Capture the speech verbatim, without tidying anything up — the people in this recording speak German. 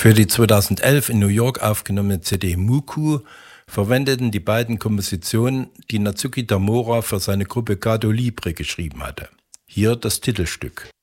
Für die zweitausendelf in New York aufgenommene C D Muku verwendeten die beiden Kompositionen, die Natsuki Tamura für seine Gruppe Gado Libre geschrieben hatte. Hier das Titelstück.